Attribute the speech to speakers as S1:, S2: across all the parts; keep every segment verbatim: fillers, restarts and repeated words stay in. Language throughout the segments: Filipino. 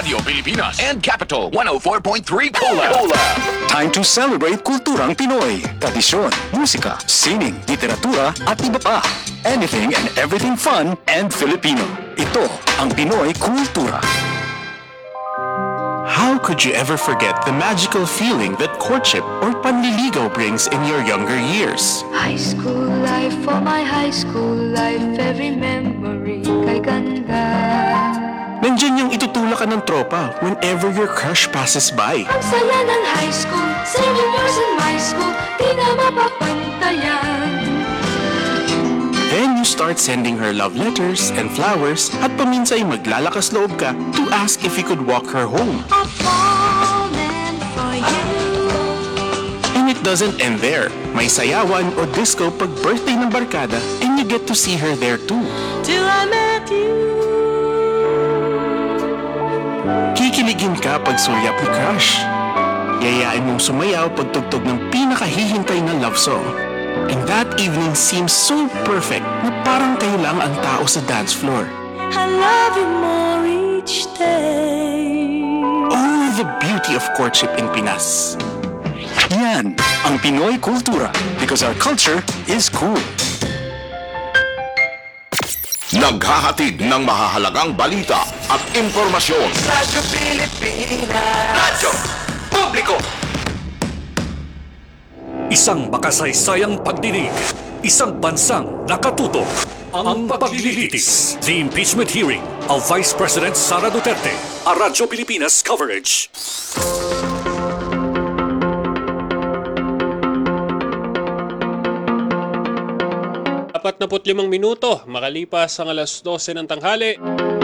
S1: Radio Pilipinas and Capital one oh four point three Cola. Cola.
S2: Time to celebrate kulturang Pinoy. Tradisyon, musika, sining, literatura at iba pa. Anything and everything fun and Filipino. Ito ang Pinoy Kultura.
S3: How could you ever forget the magical feeling that courtship or panliligaw brings in your younger years?
S4: High school life, for my high school life, every memory kay ganda.
S3: Nandiyan yung itutulak ka ng tropa whenever your crush passes by.
S4: Ang saya ng high school, senior years in my school, di na mapapantayan.
S3: Then you start sending her love letters and flowers at paminsay maglalakas loob ka to ask if you could walk her home.
S4: I'm falling for you.
S3: And it doesn't end there. May sayawan o disco pag birthday ng barkada and you get to see her there too.
S4: Till I met you.
S3: Kikiligin ka pag sulyap ni crush. Yayain mong sumayaw pag tugtog ng pinakahihintay na love song. And that evening seems so perfect na parang kayo lang ang tao sa dance floor.
S4: I love you more each day.
S3: Oh, the beauty of courtship in Pinas.
S2: Yan ang Pinoy Kultura because our culture is cool.
S1: Naghahatid ng mahahalagang balita at impormasyon.
S5: Radyo Pilipinas. Radyo Publiko.
S6: Isang makasaysayang pagdinig, isang bansang nakatutok. Ang paglilitis, the impeachment hearing of Vice President Sara Duterte, a Radyo Pilipinas coverage.
S7: Apat na limang minuto, makalipas ang alas dose ng tanghali.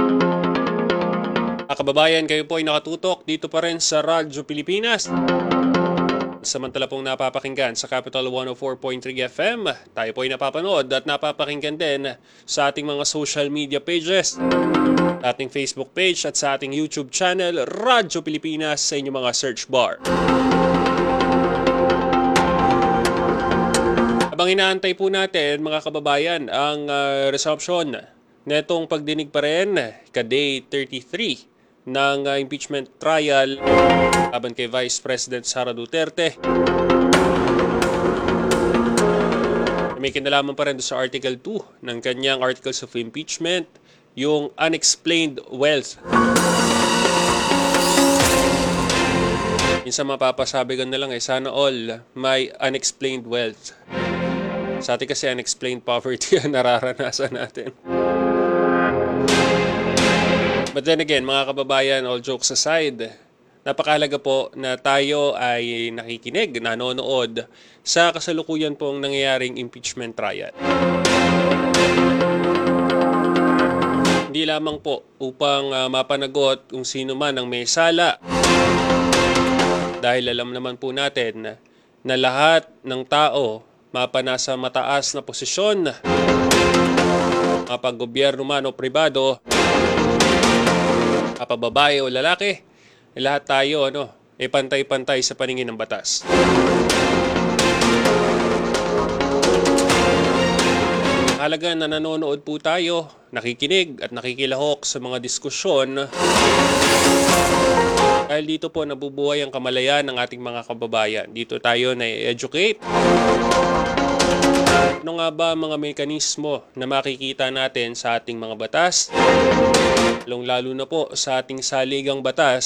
S7: Mga kababayan, kayo po ay nakatutok dito pa rin sa Radyo Pilipinas. Samantala pong napapakinggan sa Capital one oh four point three F M, tayo po ay napapanood at napapakinggan din sa ating mga social media pages, ating Facebook page at sa ating YouTube channel, Radyo Pilipinas, sa inyong mga search bar. Habang inaantay po natin, mga kababayan, ang uh, resumption netong pagdinig pa rin ka-day thirty-three ng uh, impeachment trial laban kay Vice President Sara Duterte. May kinalaman pa rin doon sa Article two ng kanyang Articles of Impeachment, yung unexplained wealth. Minsan mapapasabi ko na lang eh, sana all may unexplained wealth. Sa atin kasi unexplained poverty ang nararanasan natin. But then again, mga kababayan, all jokes aside, napakahalaga po na tayo ay nakikinig, nanonood sa kasalukuyan pong nangyayaring impeachment trial. Hindi lamang po upang uh, mapanagot kung sino man ang may sala. Dahil alam naman po natin na lahat ng tao mapanasa mataas na posisyon, mapag-gobyerno man o pribado, kapababae o lalaki, eh, lahat tayo ano, eh, pantay-pantay sa paningin ng batas. Halaga na nanonood po tayo, nakikinig at nakikilahok sa mga diskusyon. Dahil dito po nabubuhay ang kamalayan ng ating mga kababayan. Dito tayo na-educate. Ano nga ba mga mekanismo na makikita natin sa ating mga batas? Lalo na po sa ating saligang batas.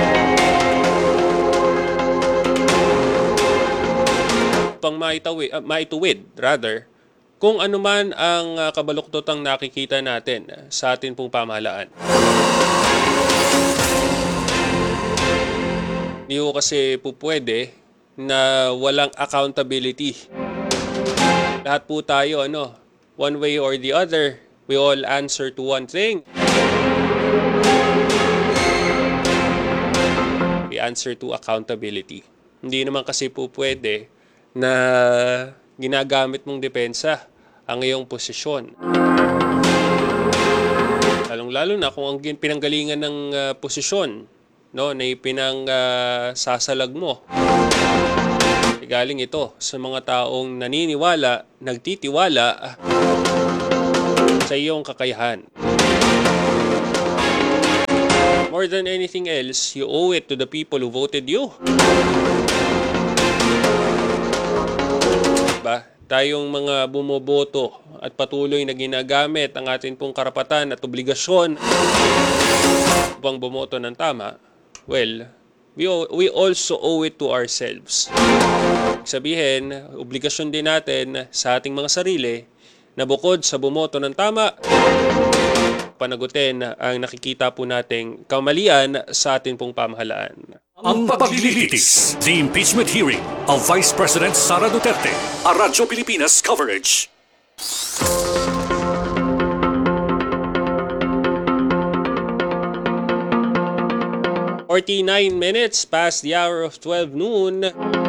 S7: Pang maituwid, uh, maituwid rather, kung ano man ang uh, kabaluktotang nakikita natin sa ating pong pamahalaan. Hindi ko kasi po pwede na walang accountability. Lahat po tayo, ano, one way or the other, we all answer to one thing. We answer to accountability. Hindi naman kasi po pwede na ginagamit mong depensa ang iyong posisyon. Lalong-lalo na kung ang pinanggalingan ng uh, posisyon, no, na ipinang uh, sasalag mo. Galing ito sa mga taong naniniwala, nagtitiwala sa iyong kakayahan. More than anything else, you owe it to the people who voted you. Diba? Tayong mga bumoboto at patuloy na ginagamit ang ating pong karapatan at obligasyon upang bumoto ng tama, well, we, we also owe it to ourselves. Sabihin, obligasyon din natin sa ating mga sarili na bukod sa bumoto ng tama, panagutin ang nakikita po nating kamalian sa ating pong pamahalaan.
S6: Ang paglilitis, the impeachment hearing of Vice President Sara Duterte, a Radyo Pilipinas coverage.
S7: forty-nine minutes past the hour of twelve noon.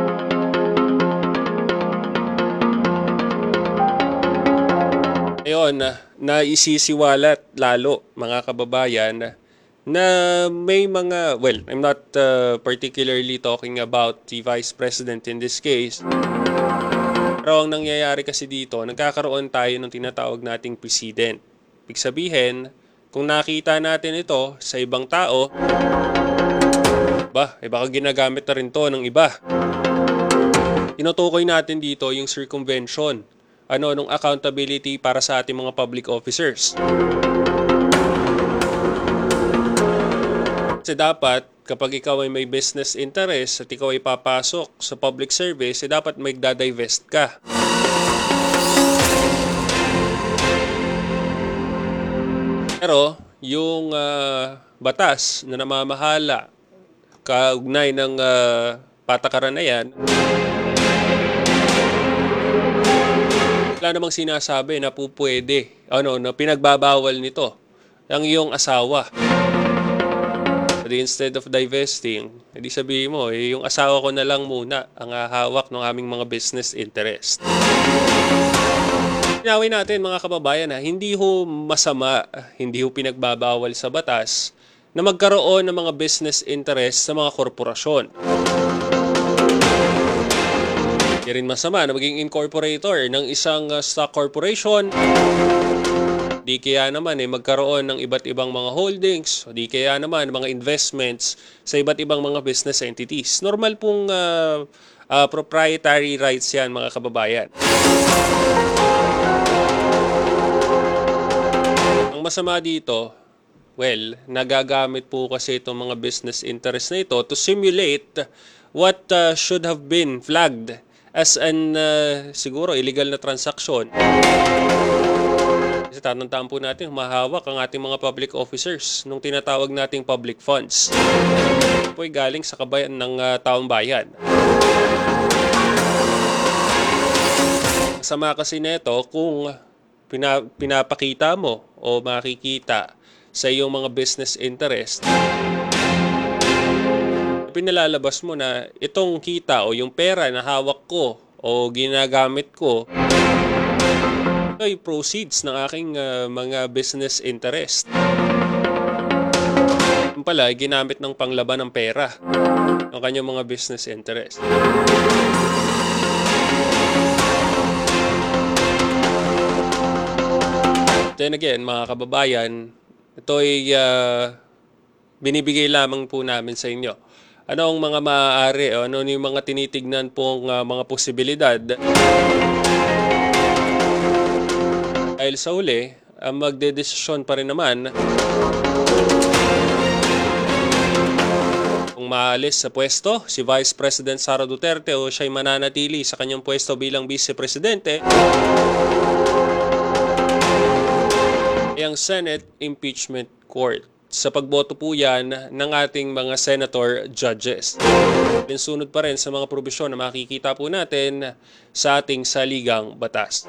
S7: Ayun, naisisiwalat lalo mga kababayan na may mga, well, I'm not uh, particularly talking about the Vice President in this case. Pero ang nangyayari kasi dito, nagkakaroon tayo ng tinatawag nating precedent. Ibig sabihin, kung nakita natin ito sa ibang tao, ba, eh baka ginagamit na rin to ng iba. Tinutukoy natin dito yung circumvention. Ano, nung accountability para sa ating mga public officers. Kasi dapat, kapag ikaw ay may business interest at ikaw ay papasok sa public service, eh dapat magdadivest ka. Pero, yung uh, batas na namamahala kaugnay ng uh, patakaran na yan, wala namang sinasabi na po pwede, ano, na pinagbabawal nito ang iyong asawa. But instead of divesting, hindi sabihin mo, eh, yung asawa ko na lang muna ang hawak ng aming mga business interest. Tinawin natin mga kababayan na hindi ho masama, hindi ho pinagbabawal sa batas na magkaroon ng mga business interest sa mga korporasyon. Hindi rin masama na maging incorporator ng isang uh, stock corporation. Di kaya naman eh, magkaroon ng iba't ibang mga holdings. O di kaya naman mga investments sa iba't ibang mga business entities. Normal pong uh, uh, proprietary rights yan mga kababayan. Ang masama dito, well, nagagamit po kasi itong mga business interest na ito to simulate what uh, should have been flagged as an uh, siguro illegal na transaksyon. Kasi tatandaan po natin, humahawak ang ating mga public officers nung tinatawag nating public funds. Ito po ay galing sa kabayan ng uh, taong bayan. Sama kasi nito kung pina, pinapakita mo o makikita sa iyong mga business interest, pinalalabas mo na itong kita o yung pera na hawak ko o ginagamit ko ay proceeds ng aking uh, mga business interest. Yung pala, ginamit ng panglaban ng pera ng kanyang mga business interest. Then again, mga kababayan, ito ay uh, binibigay lamang po namin sa inyo. Ano ang mga maaari o ano yung mga tinitignan pong uh, mga posibilidad? Dahil sa huli, ang magdedesisyon pa rin naman kung maalis sa pwesto si Vice President Sara Duterte o siya'y mananatili sa kanyang pwesto bilang Vice Presidente, ay ang Senate Impeachment Court. Sa pagboto po yan ng ating mga senator judges. Pinsunod pa rin sa mga probisyon na makikita po natin sa ating saligang batas.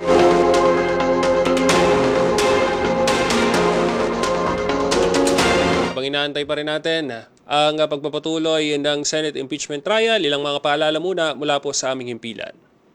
S7: Habang inaantay pa rin natin ang pagpapatuloy ng Senate Impeachment Trial, ilang mga paalala muna mula po sa aming himpilan.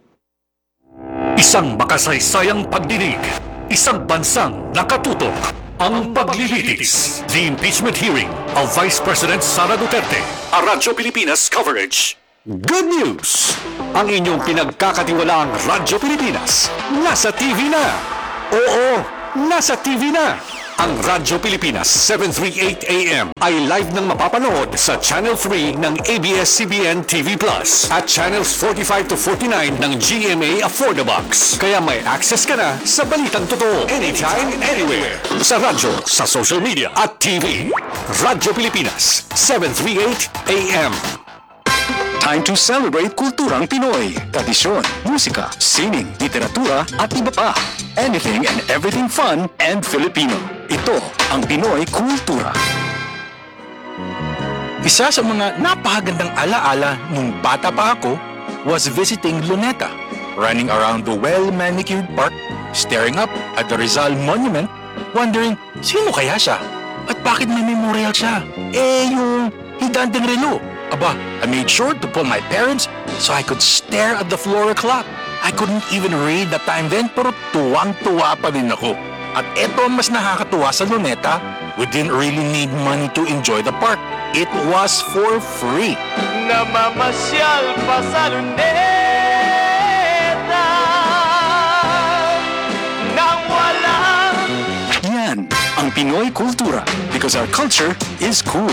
S6: Isang makasaysayang pagdinig, isang bansang nakatutok. Ang paglilitis, the impeachment hearing of Vice President Sara Duterte, a Radyo Pilipinas coverage.
S2: Good news! Ang inyong pinagkakatiwalaang Radyo Pilipinas nasa T V na! Oo, nasa T V na!
S6: Ang Radyo Pilipinas seven thirty-eight A M ay live nang mapapanood sa Channel three ng A B S C B N T V Plus at Channels forty-five to forty-nine ng G M A Affordabox. Kaya may access ka na sa balitang totoo anytime, anywhere. Sa radyo, sa social media at T V. Radyo Pilipinas seven thirty-eight A M.
S2: Time to celebrate kulturang Pinoy. Tradisyon, musika, sining, literatura at iba pa. Anything and everything fun and Filipino. Ito ang Pinoy Kultura.
S8: Isa sa mga napakagandang alaala nung bata pa ako was visiting Luneta, running around the well-manicured park, staring up at the Rizal Monument, wondering sino kaya siya at bakit may memorial siya. Eh, yung higanteng relo. Aba, I made sure to pull my parents so I could stare at the floor clock. I couldn't even read the time then, pero tuwang-tuwa pa din ako. At eto ang mas nakakatuwa sa Luneta, we didn't really need money to enjoy the park. It was for free.
S5: Namamasyal pa sa Luneta nang walang
S2: Yan ang Pinoy Kultura because our culture is cool.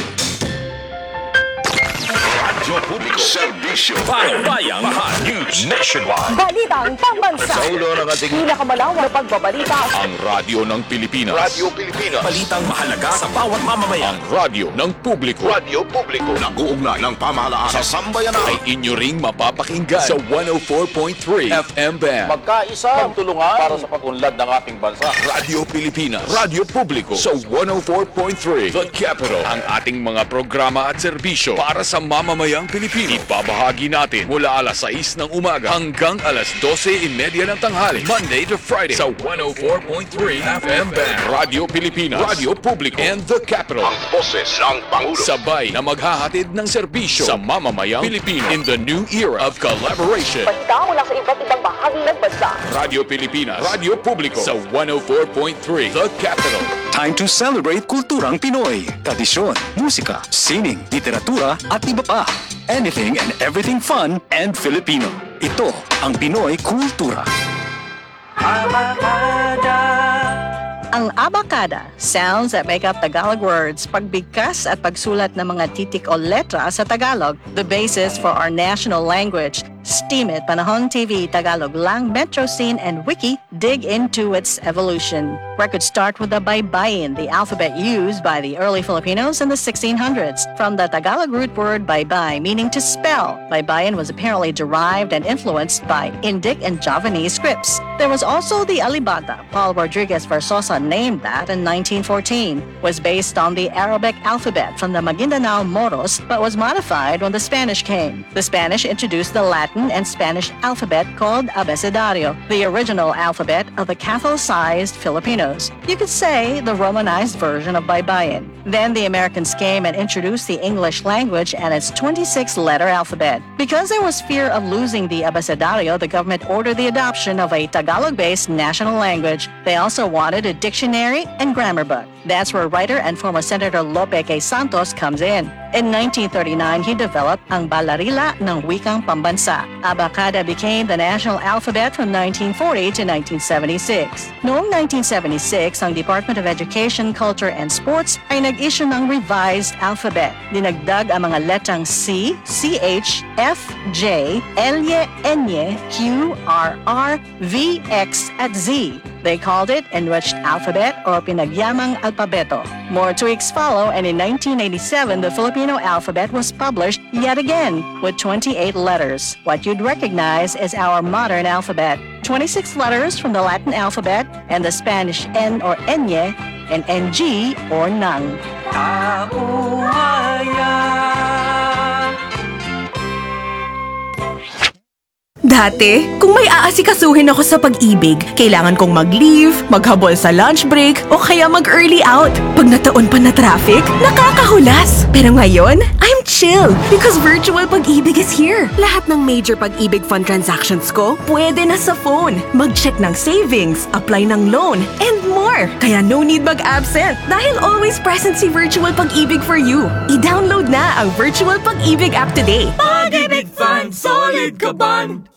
S1: Serbisyo. Bayang Mahal News Nationwide.
S9: Balitang pambansa.
S1: Sa ulo ng ating
S9: Pinakamalawak na pagbabalita.
S1: ang radyo ng Pilipinas. Radyo Pilipinas.
S6: Balitang mahalaga sa bawat mamamayan.
S1: Ang radyo ng publiko.
S5: radyo publiko.
S1: Nag-uugnay ng pamahalaan sa sambayanan. Ay inyo ring mapapakinggan sa one oh four point three F M band.
S5: Magkaisa, magtulungan para sa pag-unlad ng ating bansa.
S1: Radyo Pilipinas. Radyo publiko sa one oh four point three The Capital. Ang ating mga programa at serbisyo para sa mamamayang Pilipino. Ibabahagi natin mula alas sais ng umaga hanggang alas dose thirty ng tanghali. Monday to Friday sa one oh four point three F M band. Radyo Pilipinas. Radyo publiko and The Capital.
S5: Ang boses ng Pangulo.
S1: Sabay na maghahatid ng serbisyo sa mamamayang Pilipino in the new era of collaboration.
S9: Balita mula sa iba't ibang bahagi ng bansa.
S1: Radyo Pilipinas. Radyo publiko sa one oh four point three The Capital.
S2: Time to celebrate kulturang Pinoy. Tradisyon, musika, sining, literatura at iba pa. Anything and everything fun and Filipino. Ito ang Pinoy Kultura.
S9: Ang abacada, sounds that make up Tagalog words, pagbigkas at pagsulat ng mga titik o letra sa Tagalog, the basis for our national language. Steam It, Panahon T V, Tagalog Lang, Metro Scene, and Wiki dig into its evolution. Records start with the baybayin, the alphabet used by the early Filipinos in the sixteen hundreds. From the Tagalog root word baybay, meaning to spell, baybayin was apparently derived and influenced by Indic and Javanese scripts. There was also the alibata. Paul Rodriguez Versosa named that in nineteen fourteen. Was based on the Arabic alphabet from the Maguindanao Moros, but was modified when the Spanish came. The Spanish introduced the Latin and Spanish alphabet called abecedario, the original alphabet of the Catholicized Filipinos. You could say the Romanized version of baybayin. Then the Americans came and introduced the English language and its twenty-six letter alphabet. Because there was fear of losing the abecedario, the government ordered the adoption of a Tagalog-based national language. They also wanted a dictionary and grammar book. That's where writer and former Senator Lope K. Santos comes in. In nineteen thirty-nine, he developed ang Balarila ng Wikang Pambansa. Abacada became the national alphabet from nineteen forty to nineteen seventy-six. Noong nineteen seventy-six, ang Department of Education, Culture, and Sports ay nag-issue ng revised alphabet. Dinagdag ang mga letrang C, C H, F, J, L, N, Q, R, R, V, X, at Z. They called it Enriched Alphabet or Pinagyamang Alpabeto. More tweaks follow, and in nineteen eighty-seven, the Filipino alphabet was published yet again with twenty-eight letters. What you'd recognize is our modern alphabet. twenty-six letters from the Latin alphabet and the Spanish N or Enye and N G or Nang.
S10: Dati, kung may aasikasuhin ako sa pag-ibig, kailangan kong mag-leave, maghabol sa lunch break, o kaya mag-early out. Pag nataon pa na traffic, nakakahulas. Pero ngayon, I'm chill because virtual pag-ibig is here. Lahat ng major pag-ibig fund transactions ko, pwede na sa phone. Mag-check ng savings, apply ng loan, and more. Kaya no need mag-absent dahil always present si Virtual Pag-ibig for you. I-download na ang Virtual Pag-ibig app today.
S5: Pag-ibig Fund, solid ka band!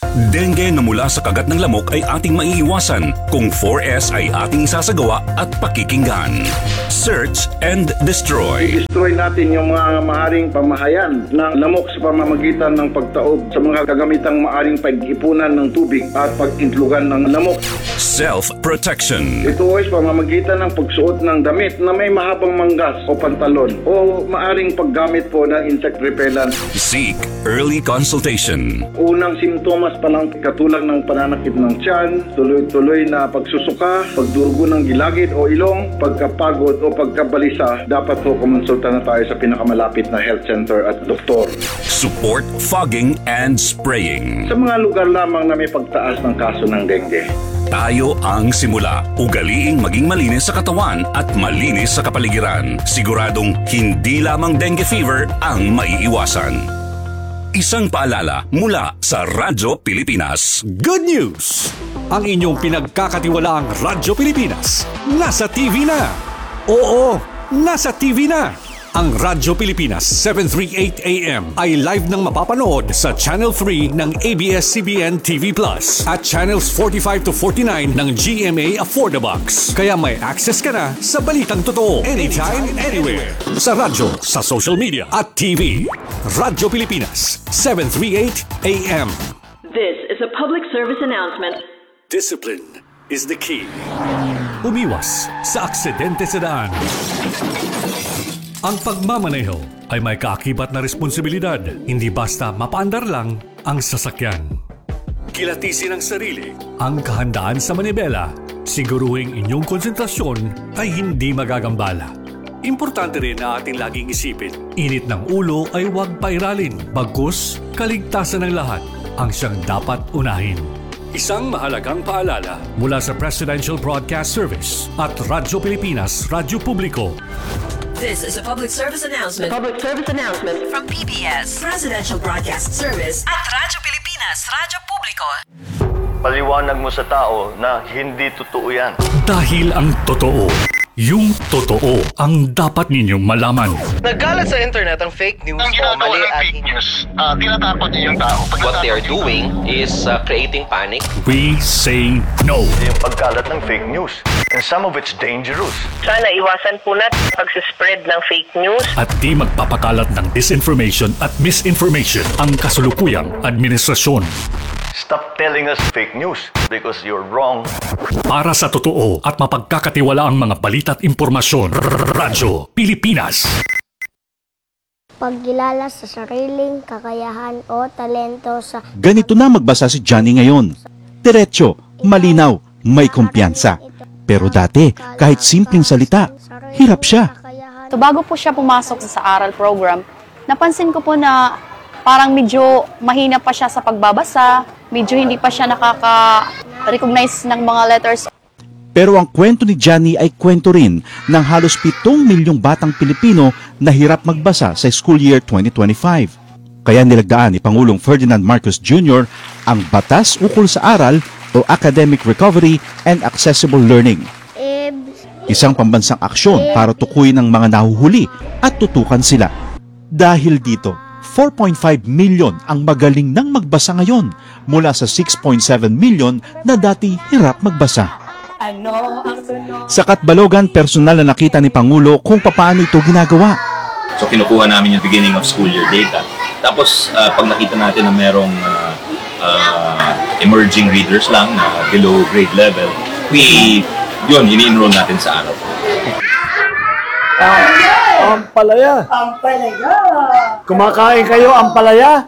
S6: Dengue na mula sa kagat ng lamok ay ating maiiwasan kung four S ay ating isasagawa at pakikinggan. Search and destroy.
S11: Destroy natin yung mga maaring pamahayan ng lamok sa pamamagitan ng pagtaob sa mga kagamitang maaring pag-ipunan ng tubig at pag-intlugan ng lamok.
S6: Self-protection.
S11: Ito ay pamamagitan ng pagsuot ng damit na may mahabang manggas o pantalon o maaring paggamit po ng insect repellent.
S6: Seek early consultation.
S11: Unang simptomas pa lang katulad ng pananakit ng tiyan, tuloy-tuloy na pagsusuka, pagdurugo ng gilagid o ilong, pagkapagod o pagkabalisa, dapat po kumonsulta na tayo sa pinakamalapit na health center at doktor.
S6: Support fogging and spraying.
S11: Sa mga lugar lamang na may pagtaas ng kaso ng dengue.
S6: Tayo ang simula. Ugaliing maging malinis sa katawan at malinis sa kapaligiran. Siguradong hindi lamang dengue fever ang maiiwasan. Isang paalala mula sa Radyo Pilipinas. Good news! Ang inyong pinagkakatiwalaang Radyo Pilipinas nasa T V na. Oo, nasa T V na. Ang Radyo Pilipinas seven thirty-eight A M ay live nang mapapanood sa Channel three ng A B S C B N T V Plus at Channels forty-five to forty-nine ng G M A Affordabox. Kaya may access ka na sa balitang totoo anytime, anywhere. Sa radyo, sa social media at T V. Radyo Pilipinas seven thirty-eight A M.
S12: This is a public service announcement.
S6: Discipline is the key. Umiwas sa aksidente sa daan. Ang pagmamaneho ay may kaakibat na responsibilidad, hindi basta mapaandar lang ang sasakyan. Kilatisin ang sarili, ang kahandaan sa manibela, siguruhing inyong konsentrasyon ay hindi magagambala. Importante rin na ating laging isipin, init ng ulo ay huwag pairalin, bagkus kaligtasan ng lahat ang siyang dapat unahin. Isang mahalagang paalala mula sa Presidential Broadcast Service at Radyo Pilipinas, Radyo Publiko.
S12: This is a public service announcement.
S13: Public service announcement
S12: From P B S, Presidential Broadcast Service at Radyo Pilipinas, Radyo Publiko.
S14: Paliwanag mo sa tao na hindi totoo yan.
S6: Dahil ang totoo, yung totoo ang dapat ninyong malaman.
S15: Nagkalat sa internet ang fake news
S16: ang
S15: o mali
S16: ng fake news, uh, tinatakot niyo yung tao.
S17: What they are doing is uh, creating panic.
S6: We say no.
S14: Yung pagkalat ng fake news. And some of it's dangerous.
S13: Sana iwasan po natin pag-spread ng fake news.
S6: At di magpapakalat ng disinformation at misinformation ang kasulukuyang administrasyon.
S14: Stop telling us fake news because you're wrong.
S6: Para sa totoo at mapagkakatiwala ang mga balita at impormasyon, Radyo Pilipinas.
S18: Pagkilala sa sariling kakayahan o talento sa...
S19: Ganito na magbasa si Johnny ngayon. Diretso, malinaw, may kumpiyansa. Pero dati, kahit simpleng salita, hirap siya.
S20: So bago po siya pumasok sa aral program, napansin ko po na parang medyo mahina pa siya sa pagbabasa, medyo hindi pa siya nakaka-recognize ng mga letters.
S19: Pero ang kwento ni Johnny ay kwento rin ng halos pitong milyong batang Pilipino na hirap magbasa sa school year twenty twenty-five. Kaya nilagdaan ni Pangulong Ferdinand Marcos Junior ang Batas Ukol sa Aral o Academic Recovery and Accessible Learning. Isang pambansang aksyon para tukuyin ang mga nahuhuli at tutukan sila. Dahil dito, four point five million ang magaling nang magbasa ngayon mula sa six point seven million na dati hirap magbasa. Sa Katbalogan, personal na nakita ni Pangulo kung paano ito ginagawa.
S21: So kinukuha namin yung beginning of school year data. Tapos uh, pag nakita natin na merong uh, uh, emerging readers lang na below grade level, we, yun, ini-enroll natin sa araw.
S22: Ampalaya.
S23: Ampalaya.
S22: Kumakain kayo, ampalaya?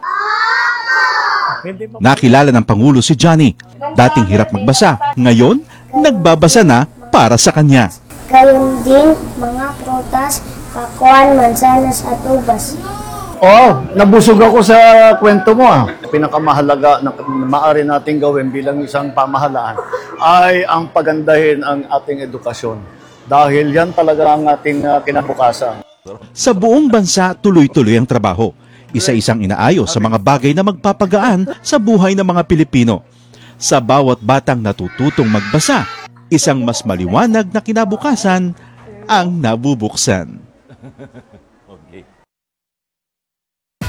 S19: Nakilala ng Pangulo si Johnny. Dating hirap magbasa, ngayon, nagbabasa na para sa kanya.
S18: Gayon din mga prutas, kakuan, mansanas at ubas.
S22: Oh, nabusog ako sa kwento mo ah. Pinakamahalaga na maaari nating gawin bilang isang pamahalaan ay ang pagandahin ang ating edukasyon. Dahil yan talaga ang ating uh, kinabukasan.
S19: Sa buong bansa, tuloy-tuloy ang trabaho. Isa-isang inaayos sa mga bagay na magpapagaan sa buhay ng mga Pilipino. Sa bawat batang natututong magbasa, isang mas maliwanag na kinabukasan ang nabubuksan.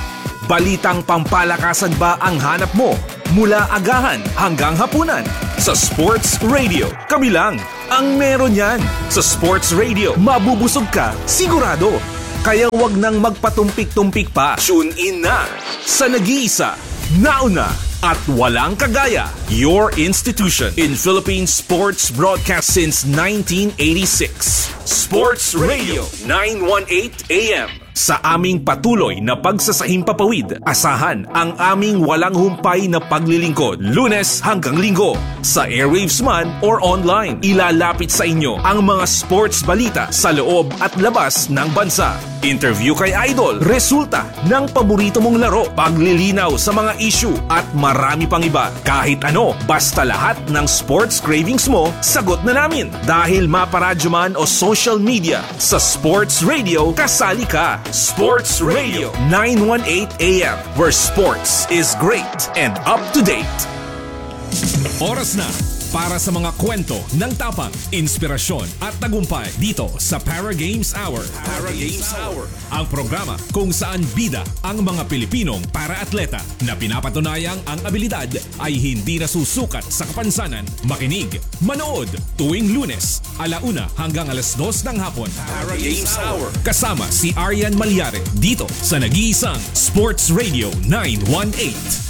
S3: Balitang pampalakasan ba ang hanap mo? Mula agahan hanggang hapunan. Sa Sports Radio, kami lang ang meron yan. Sa Sports Radio, mabubusog ka, sigurado. Kaya wag nang magpatumpik-tumpik pa. Tune in na sa nag-iisa, nauna, at walang kagaya. Your institution in Philippine sports broadcast since nineteen eighty-six. Sports Radio nine eighteen A M. Sa aming patuloy na pagsasahimpapawid, asahan ang aming walang humpay na paglilingkod. Lunes hanggang Linggo, sa airwaves man or online. Ilalapit sa inyo ang mga sports balita sa loob at labas ng bansa. Interview kay Idol, resulta ng paborito mong laro, paglilinaw sa mga issue at marami pang iba. Kahit ano, basta lahat ng sports cravings mo, sagot na namin. Dahil maparadyo man o social media, sa Sports Radio, kasali ka. Sports Radio nine eighteen A M, where sports is great and up to date.
S6: Oras na para sa mga kwento ng tapang, inspirasyon at tagumpay dito sa Para Games Hour. Para Games Hour, ang programa kung saan bida ang mga Pilipinong para-atleta na pinapatunayang ang abilidad ay hindi nasusukat sa kapansanan. Makinig, manood tuwing Lunes, alauna hanggang alas dos ng hapon. Para Games Hour, kasama si Arian Malyare dito sa nag-iisang Sports Radio nine eighteen.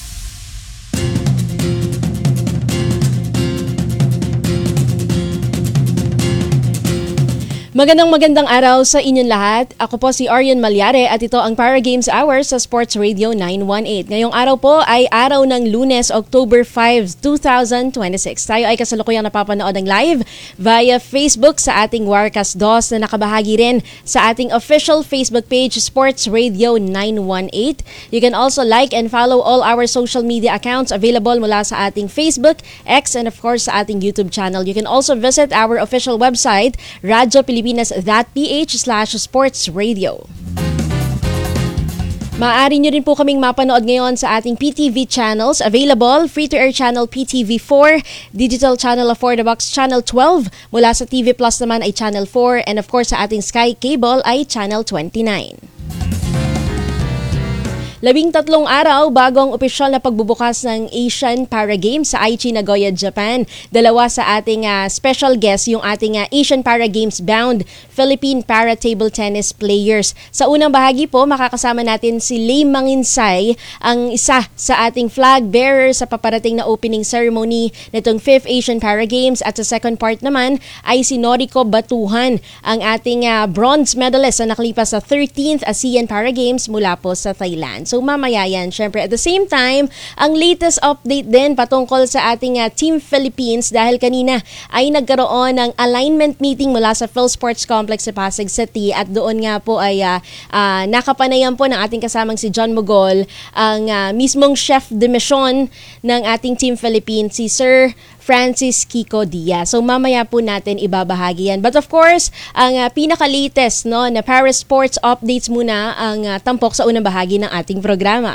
S4: Magandang magandang araw sa inyong lahat. Ako po si Arian Malyare at ito ang Para Games Hour sa Sports Radio nine eighteen. Ngayong araw po ay araw ng Lunes, October fifth, twenty twenty-six. Tayo ay kasalukuyang napapanood ng live via Facebook sa ating Warcast dos na nakabahagi rin sa ating official Facebook page Sports Radio nine eighteen. You can also like and follow all our social media accounts available mula sa ating Facebook, X, and of course sa ating YouTube channel. You can also visit our official website, Radyo Pilipinas Pilipinas.ph slash sports radio. Maaari nyo rin po kaming mapanood ngayon sa ating P T V channels available, free-to-air channel P T V four, digital channel of four the box channel twelve, mula sa T V Plus naman ay channel four, and of course sa ating Sky Cable ay channel twenty-nine. Labing tatlong araw bago ang opisyal na pagbubukas ng Asian Para Games sa Aichi, Nagoya, Japan. Dalawa sa ating uh, special guest, yung ating uh, Asian Para Games bound Philippine Para Table Tennis players. Sa unang bahagi po, makakasama natin si Lei Manginsay, ang isa sa ating flag bearer sa paparating na opening ceremony nitong fifth Asian Para Games. At sa second part naman ay si Noriko Batuhan, ang ating uh, bronze medalist na nakalipas sa thirteenth ASEAN Para Games mula po sa Thailand. So mamaya yan. Siyempre, at the same time, ang latest update din patungkol sa ating uh, Team Philippines dahil kanina ay nagkaroon ng alignment meeting mula sa PhilSports Complex sa Pasig City at doon nga po ay uh, uh, nakapanayan po ng ating kasamang si John Mogol, ang uh, mismong chef de mission ng ating Team Philippines, si Sir Francis Kiko Diaz. So mamaya po natin ibabahagi yan. But of course, ang uh, pinaka-latest no, na Para Sports updates muna ang uh, tampok sa unang bahagi ng ating programa.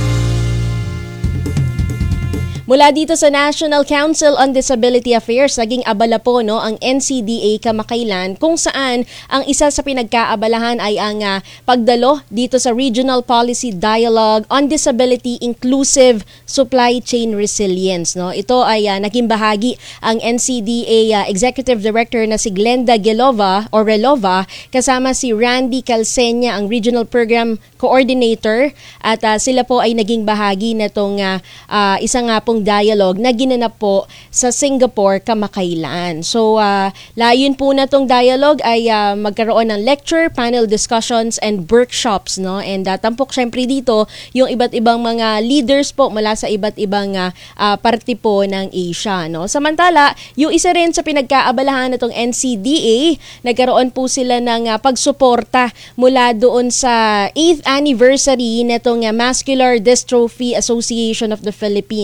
S4: Mula dito sa National Council on Disability Affairs, naging abala po no, ang N C D A kamakailan kung saan ang isa sa pinagkaabalahan ay ang uh, pagdalo dito sa Regional Policy Dialogue on Disability Inclusive Supply Chain Resilience. No? Ito ay uh, naging bahagi ang N C D A uh, Executive Director na si Glenda Gelova o Relova kasama si Randy Calcenia, ang Regional Program Coordinator, at uh, sila po ay naging bahagi na itong uh, uh, isang nga pong dialogue na ginanap po sa Singapore kamakailan. So, uh, layon po na itong dialogue ay uh, magkaroon ng lecture, panel discussions, and workshops. No? And uh, tampok syempre dito yung iba't ibang mga leaders po mula sa iba't ibang uh, uh, parte po ng Asia. No? Samantala, yung isa rin sa pinagkaabalahan na itong N C D A, nagkaroon po sila ng uh, pagsuporta mula doon sa eighth anniversary na itong uh, Muscular Dystrophy Association of the Philippines. No?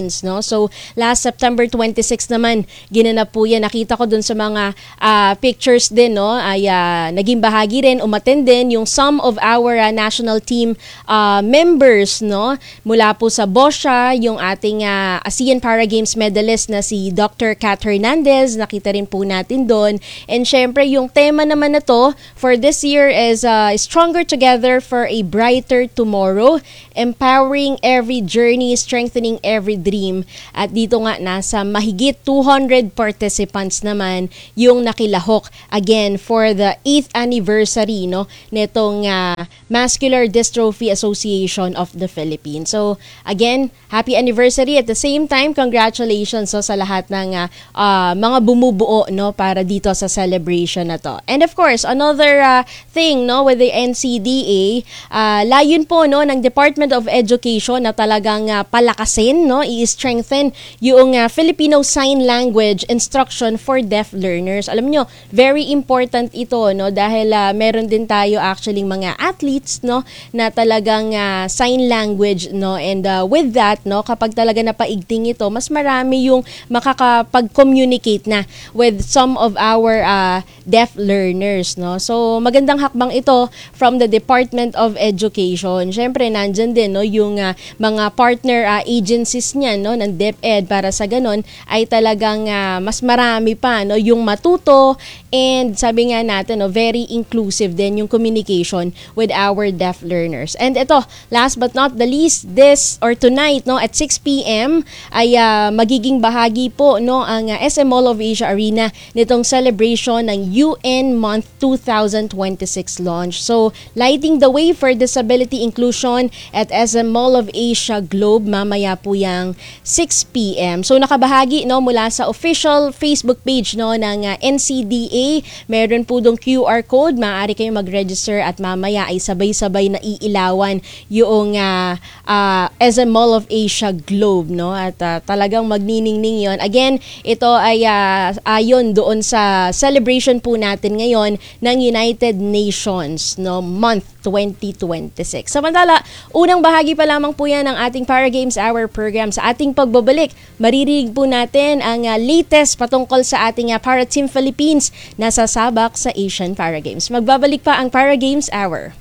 S4: no? So last September twenty-six naman ginanap po yan. Nakita ko dun sa mga uh, pictures din, no? Ay uh, naging bahagi rin, umattend din yung some of our uh, national team uh, members, no? Mula po sa Boscia, yung ating uh, ASEAN Para Games medalist na si Doctor Kat Hernandez, nakita rin po natin doon. And syempre yung tema naman na to for this year is uh, Stronger Together for a Brighter Tomorrow, Empowering Every Journey, Strengthening Every Dream. At dito nga nasa mahigit two hundred participants naman yung nakilahok again for the eighth anniversary, no, netong uh, Muscular Dystrophy Association of the Philippines. So again, happy anniversary, at the same time congratulations so, sa lahat ng uh, uh, mga bumubuo, no, para dito sa celebration na to. And of course, another uh, thing, no, with the N C D A, uh, layon po, no, ng Department of Education na talagang uh, palakasin, no, i-strengthen yung uh, Filipino Sign Language instruction for deaf learners. Alam nyo, very important ito, no, dahil uh, meron din tayo actually mga athletes, no, na talagang uh, sign language, no, and uh, with that, no, kapag talaga napaigting ito, mas marami yung makakapag-communicate na with some of our uh, deaf learners, no. So magandang hakbang ito from the Department of Education. Syempre nandyan din, no, yung uh, mga partner uh, agencies niyan, no, ng DepEd, para sa ganon ay talagang uh, mas marami pa, no, yung matuto, and sabi nga natin, no, very inclusive din yung communication with our deaf learners. And ito, last but not the least, this or tonight, no, at six p.m. ay uh, magiging bahagi po, no, ang uh, S M Mall of Asia Arena nitong celebration ng U N Month twenty twenty-six launch. So, lighting the way for disability inclusion at S M Mall of Asia Globe, mamaya po yang six p.m. So, nakabahagi, no, mula sa official Facebook page, no, ng uh, N C D A. Meron po dong Q R code, maaari kayong mag-register at mamaya ay sabay-sabay na iilawan yung uh, uh, S M Mall of Asia Globe, no, at uh, talagang magniningning yon. Again, ito ay uh, ayon doon sa celebration po natin ngayon ng United Nations, no, Month twenty twenty-six. Samantala, unang bahagi pa lamang po yan ng ating Para Games Hour program. Sa ating pagbabalik, maririnig po natin ang uh, latest patungkol sa ating uh, Para Team Philippines na sasabak sa Asian Para Games. Magbabalik pa ang Para Games Hour.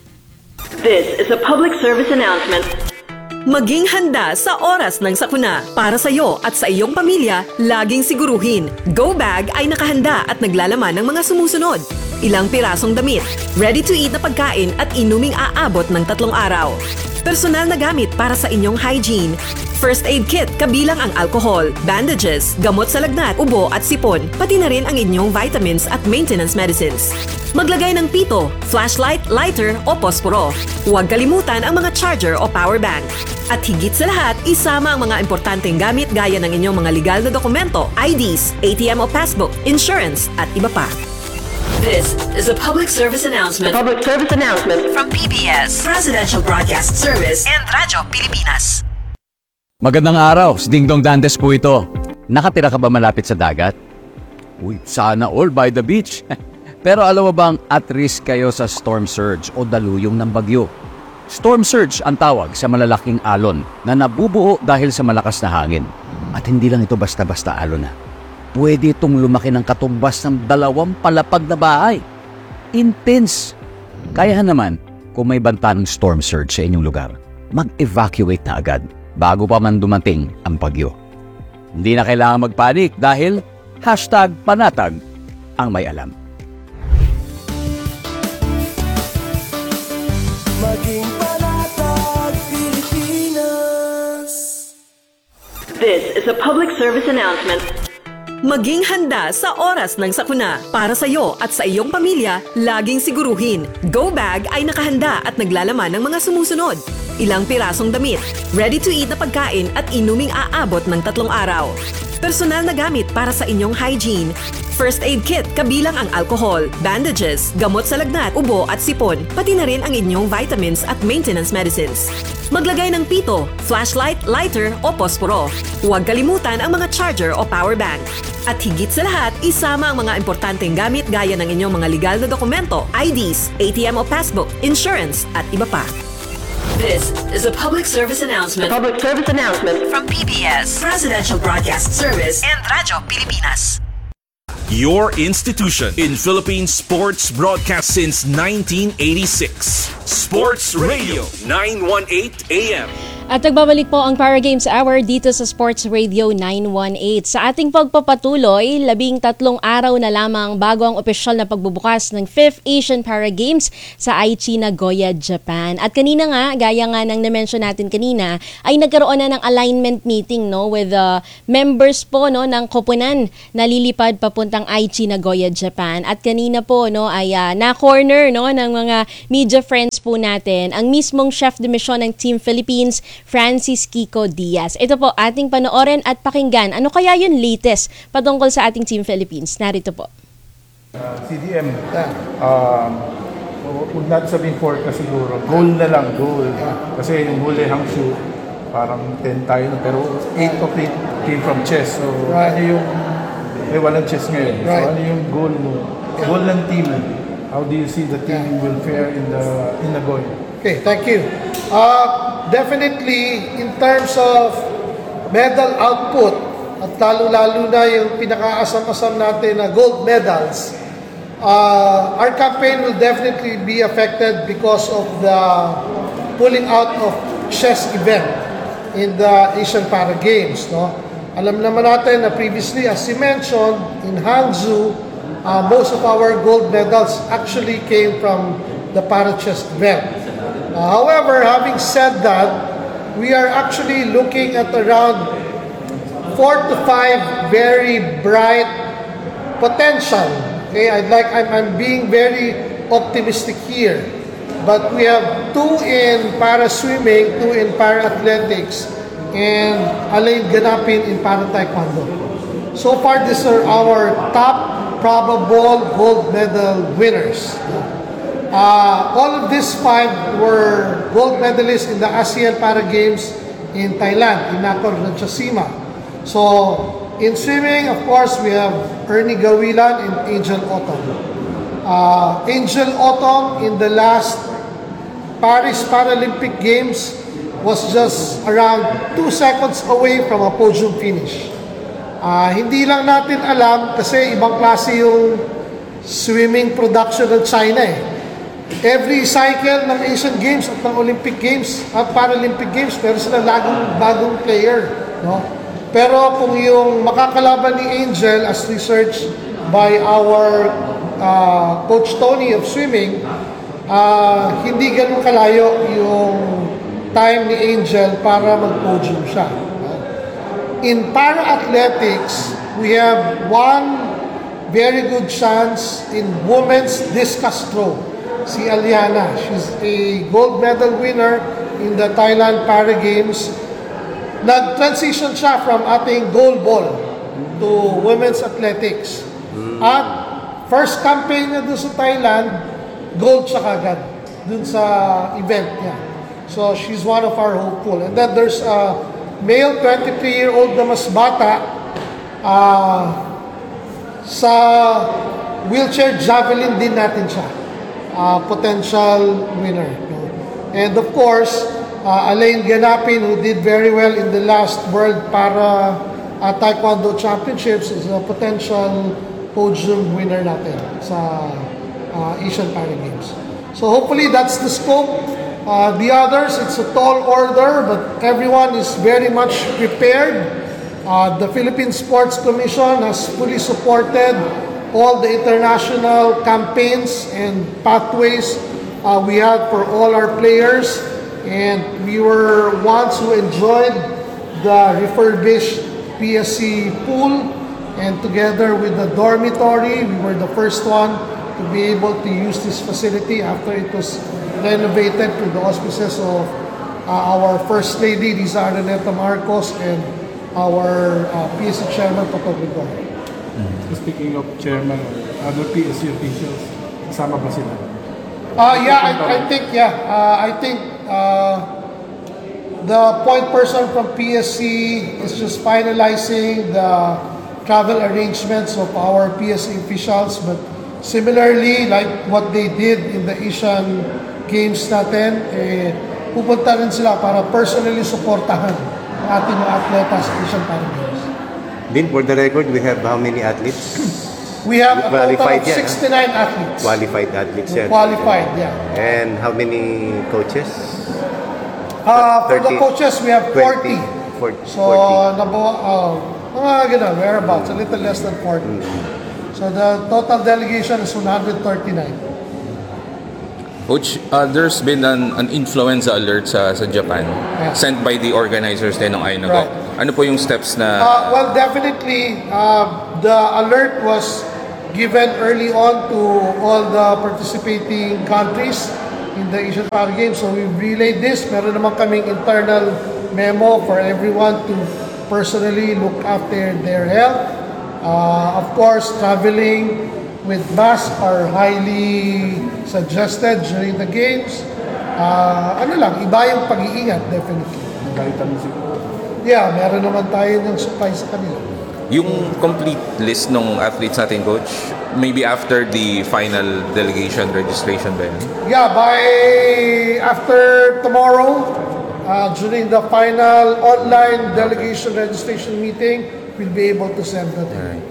S12: This is a public service announcement.
S7: Maging handa sa oras ng sakuna. Para sa iyo at sa iyong pamilya, laging siguruhin, Go Bag ay nakahanda at naglalaman ng mga sumusunod. Ilang pirasong damit, ready-to-eat na pagkain at inuming aabot ng tatlong araw. Personal na gamit para sa inyong hygiene. First aid kit kabilang ang alcohol, bandages, gamot sa lagnat, ubo at sipon, pati na rin ang inyong vitamins at maintenance medicines. Maglagay ng pito, flashlight, lighter o posporo. Huwag kalimutan ang mga charger o power bank. At higit sa lahat, isama ang mga importanteng gamit gaya ng inyong mga legal na dokumento, I Ds, A T M o passbook, insurance at iba pa.
S12: This is a public service announcement.
S13: A public service announcement
S12: from P B S, Presidential Broadcast Service, and Radyo Pilipinas.
S8: Magandang araw, si Dingdong Dantes po ito. Nakatira ka ba malapit sa dagat? Uy, sana all by the beach. Pero alam mo bang at risk kayo sa storm surge o daluyong ng bagyo? Storm surge ang tawag sa malalaking alon na nabubuo dahil sa malakas na hangin. At hindi lang ito basta-basta alon na. Pwede itong lumaki ng katumbas ng dalawang palapag na bahay. Intense! Kaya naman, kung may banta ng storm surge sa inyong lugar, mag-evacuate na agad bago pa man dumating ang bagyo. Hindi na kailangan magpanik dahil hashtag panatag ang may alam.
S12: Maging panatag Pilipinas. This is a public service announcement.
S7: Maging handa sa oras ng sakuna. Para sa iyo at sa iyong pamilya, laging siguruhin, Go Bag ay nakahanda at naglalaman ng mga sumusunod. Ilang pirasong damit, ready-to-eat na pagkain at inuming aabot ng tatlong araw. Personal na gamit para sa inyong hygiene. First aid kit kabilang ang alcohol, bandages, gamot sa lagnat, ubo at sipon, pati na rin ang inyong vitamins at maintenance medicines. Maglagay ng pito, flashlight, lighter o posporo. Huwag kalimutan ang mga charger o power bank. At higit sa lahat, isama ang mga importanteng gamit gaya ng inyong mga legal na dokumento, I Ds, A T M o passbook, insurance at iba pa.
S12: This is a public service announcement.
S13: Public service announcement
S12: From P B S, Presidential Broadcast Service, and Radyo Pilipinas.
S3: Your institution in Philippine sports broadcast since nineteen eighty-six. Sports Radio nine eighteen A M.
S4: At nagbabalik po ang Para Games Hour dito sa Sports Radio nine eighteen. Sa ating pagpapatuloy, labing tatlong araw na lamang bago ang opisyal na pagbubukas ng fifth Asian Para Games sa Aichi, Nagoya, Japan. At kanina nga, gaya nga ng na-mention natin kanina, ay nagkaroon na ng alignment meeting no with the members po no ng koponan na lilipad papuntang Aichi, Nagoya, Japan. At kanina po no ay uh, na-corner no ng mga media friends po natin ang mismong chef de mission ng Team Philippines, Francis Kiko Diaz. Ito po ating panoorin at pakinggan. Ano kaya yung latest patungkol sa ating Team Philippines? Narito po.
S1: Uh, C D M, uh, huwag natin sabihin forecast siguro. Goal na lang, goal. Kasi yung huli Hangzhou, parang ten tayo na, pero eight of it came from chess. So right. Ano yung, eh walang chess ngayon. Right. So ano yung goal mo? Goal ng team. How do you see the team will fare in the in Nagoya?
S2: Okay, thank you. Uh, definitely, in terms of medal output, at lalo-lalo na yung pinaka-asam-asam natin na gold medals, uh, our campaign will definitely be affected because of the pulling out of chess event in the Asian Para Games. No? Alam naman natin na previously, as you mentioned, in Hangzhou, uh, most of our gold medals actually came from the Para Chess event. Uh, however, having said that, we are actually looking at around four to five very bright potential. Okay, I'd like I'm, I'm being very optimistic here, but we have two in para swimming, two in para athletics, and Alain Ganapin in para taekwondo. So far, these are our top probable gold medal winners. Uh, all of these five were gold medalists in the ASEAN Para Games in Thailand, in Nakhon Ratchasima. So, in swimming, of course, we have Ernie Gawilan and Angel Otom. Uh, Angel Otom in the last Paris Paralympic Games was just around two seconds away from a podium finish. Uh, hindi lang natin alam kasi ibang klase yung swimming production ng China eh. Every cycle ng Asian Games at ng Olympic Games at Paralympic Games, pero sila lagong bagong player. No? Pero kung yung makakalaban ni Angel as researched by our uh, Coach Tony of swimming, uh, hindi ganun kalayo yung time ni Angel para mag-podium siya. In para-athletics, we have one very good chance in women's discus throw. Si Aliana, she's a gold medal winner in the Thailand Para Games. Nag-transition siya from ating gold ball to women's athletics. At first campaign niya doon sa Thailand, gold siya kagad doon sa event niya. So she's one of our hopeful. And then there's a male twenty-three-year-old na mas bata uh, sa wheelchair javelin din natin siya. Uh, potential winner. No? And of course, uh, Alain Ganapin, who did very well in the last World Para uh, Taekwondo Championships, is a potential podium winner natin sa uh, Asian Para Games. So hopefully that's the scope. Uh, the others, it's a tall order, but everyone is very much prepared. Uh, the Philippine Sports Commission has fully supported all the international campaigns and pathways uh, we had for all our players, and we were ones who enjoyed the refurbished P S C pool, and together with the dormitory, we were the first one to be able to use this facility after it was renovated through the auspices of uh, our First Lady, Riza Araneta Marcos, and our uh, P S C Chairman, Toto Gregorio.
S1: Speaking of chairman or other P S C officials, kasama ba sila?
S2: Uh, yeah, I, I think, yeah. Uh, I think uh, the point person from P S C is just finalizing the travel arrangements of our P S C officials. But similarly, like what they did in the Asian Games natin, eh, pupunta rin sila para personally supportahan ang ating mga atleta sa Asian Para Games.
S9: Din, for the record, we have how many athletes?
S2: We have a total
S9: Qualified
S2: of
S9: yan,
S2: sixty-nine athletes.
S9: Qualified athletes yan.
S2: Qualified, yeah.
S9: And how many coaches?
S2: Uh, for the
S9: thirty,
S2: coaches, we have forty.
S9: forty,
S2: So,
S9: forty.
S2: nabo, uh, mga ganun, whereabouts, a little less than forty. So, the total delegation is one hundred thirty-nine.
S10: Coach, uh, there's been an, an influenza alert sa, sa Japan
S2: Yeah.
S10: sent by the organizers din ng Ainago.
S2: Right.
S10: Ano po yung steps na...
S2: Uh, well, definitely, uh, the alert was given early on to all the participating countries in the Asian Para Games. So we relayed this. Meron naman kaming internal memo for everyone to personally look after their health. Uh, of course, traveling with masks are highly suggested during the games. Uh, ano lang, iba yung pag-iingat, definitely.
S1: Vitamin C.
S2: Yeah, meron naman tayo ng supply sa kanila.
S10: Yung complete list ng athletes natin, Coach, maybe after the final delegation registration ba yan?
S2: Yeah, by after tomorrow, uh, during the final online delegation registration meeting, we'll be able to send that.
S10: Alright.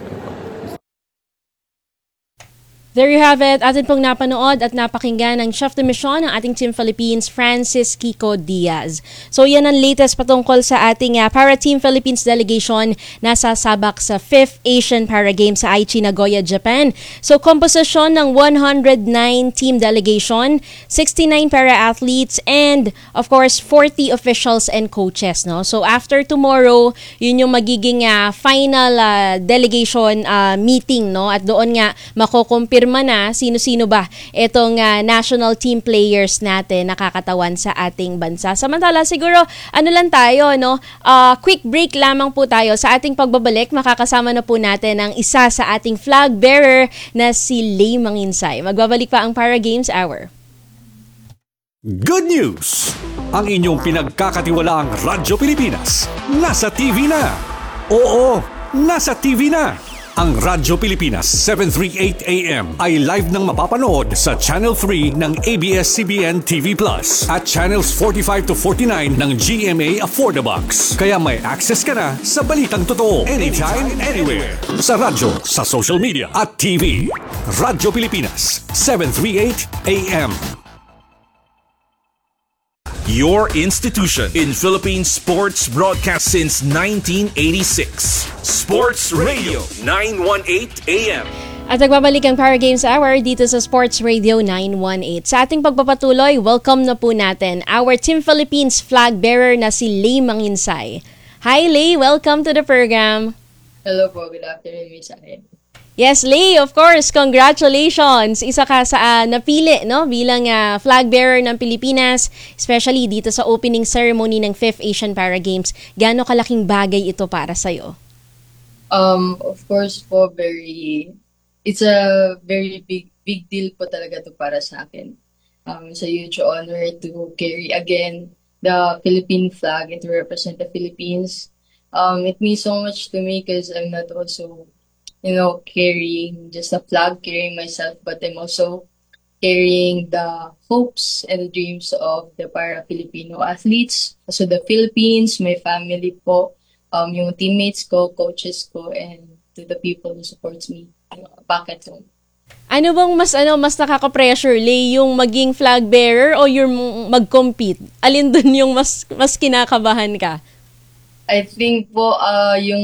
S4: There you have it. Atin pong napanood at napakinggan ng Chef de Mission ng ating Team Philippines, Francis Kiko Diaz. So yan ang latest patungkol sa ating uh, Para Team Philippines delegation na sasabak sa fifth Asian Para Games sa Aichi, Nagoya, Japan. So komposisyon ng one hundred nine team delegation, sixty-nine para-athletes, and of course forty officials and coaches. No? So after tomorrow, yun yung magiging uh, final uh, delegation uh, meeting. No? At doon nga makukumpirma na sino-sino ba itong uh, national team players natin nakakatawan sa ating bansa. Samantala, siguro, ano lang tayo, no? Uh, quick break lamang po tayo. Sa ating pagbabalik, makakasama na po natin ang isa sa ating flag bearer na si Lay Manginsay. Magbabalik pa ang Para Games Hour.
S6: Good news! Ang inyong pinagkakatiwalaang Radyo Pilipinas nasa T V na. Oo, nasa T V na. Ang Radyo Pilipinas seven thirty-eight A M ay live nang mapapanood sa Channel three ng A B S C B N T V Plus at Channels forty-five to forty-nine ng G M A Affordabox. Kaya may access ka na sa balitang totoo anytime, anywhere. Sa radyo, sa social media at T V. Radyo Pilipinas seven thirty-eight A M.
S3: Your institution in Philippine sports broadcast since nineteen eighty-six. Sports Radio nine eighteen A M.
S4: At nagbabalik ang Para Games Hour dito sa Sports Radio nine eighteen. Sa ating pagpapatuloy, welcome na po natin our Team Philippines flag bearer na si Lay Manginsay. Hi Lay, welcome to the program.
S23: Hello po, good afternoon, Miss Ahen.
S4: Yes, Lay, of course, congratulations. Isa ka sa uh, napili, no, bilang uh, flag bearer ng Pilipinas, especially dito sa opening ceremony ng fifth Asian Para Games. Gaano kalaking bagay ito para sa iyo?
S23: Um, of course po, very it's a very big big deal po talaga to para sa akin. Um, it's a huge honor to carry again the Philippine flag and to represent the Philippines. Um, it means so much to me because I'm not also you know, carrying just a flag, carrying myself, but I'm also carrying the hopes and the dreams of the para-Filipino athletes. So the Philippines, my family po, um, yung teammates ko, coaches ko, and to the people who supports me you know, back at home.
S4: Ano bang mas ano mas nakaka-pressure, Lay, yung maging flag bearer o yung mag-compete? Alin dun yung mas mas kinakabahan ka?
S23: I think po uh, yung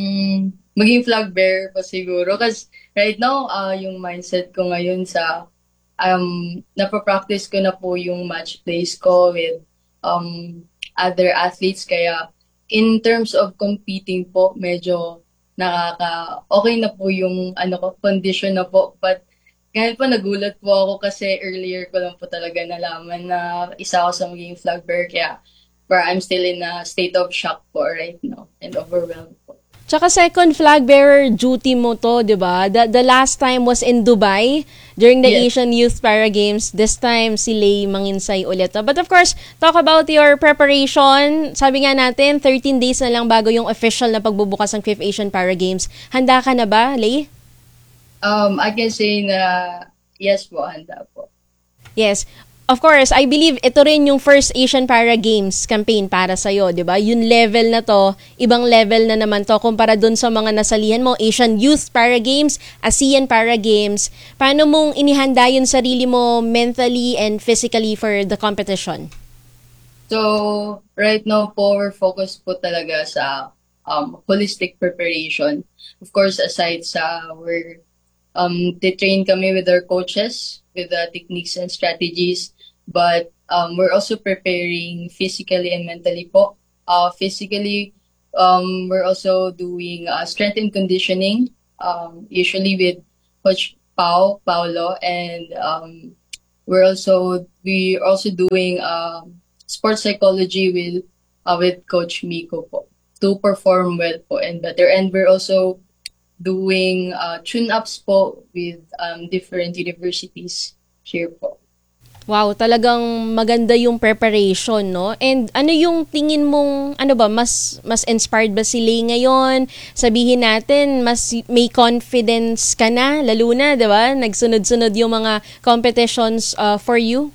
S23: maging flag bearer po siguro. Kasi right now, uh, yung mindset ko ngayon sa, um, napapractice ko na po yung match plays ko with um, other athletes. Kaya in terms of competing po, medyo nakaka, okay na po yung ano ko, condition na po. But ngayon po nagulat po ako kasi earlier ko lang po talaga nalaman na isa ako sa maging flag bearer. Kaya where I'm still in a state of shock po right now and overwhelmed po.
S4: Tsaka second flag bearer duty mo to, di ba? The, the last time was in Dubai during the yes. Asian Youth Para Games. This time, si Lay Manginsay ulit. But of course, talk about your preparation. Sabi nga natin, thirteen days na lang bago yung official na pagbubukas ng fifth Asian Para Games. Handa ka na ba, Lay?
S23: Um, I can say na yes po, handa po.
S4: Yes. of course, I believe ito rin yung first Asian Para Games campaign para sa'yo, di ba? Yung level na to, ibang level na naman to kumpara dun sa mga nasalihan mo, Asian Youth Para Games, ASEAN Para Games. Paano mong inihanda yung sarili mo mentally and physically for the competition?
S23: So, right now po, we're focused po talaga sa um, holistic preparation. Of course, aside sa we're um, train kami with our coaches, with the techniques and strategies, but um, we're also preparing physically and mentally po. Uh, physically, um, we're also doing uh, strength and conditioning, um, usually with Coach Pao, Paulo, and um, we're also we're also doing uh, sports psychology with uh, with Coach Miko po to perform well po and better. And we're also doing uh, tune-ups po with um, different universities here po.
S4: Wow, talagang maganda yung preparation, no? And ano yung tingin mong, ano ba, mas mas inspired ba si Lay ngayon? Sabihin natin, mas may confidence ka na, lalo na, di ba? Nagsunod-sunod yung mga competitions uh, for you?